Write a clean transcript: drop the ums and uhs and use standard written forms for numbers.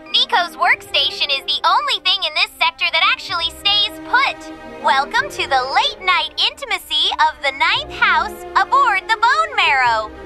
Nico's workstation is the only thing in this sector that actually stays put. Welcome to the late-night intimacy of the ninth house aboard the Bone Marrow.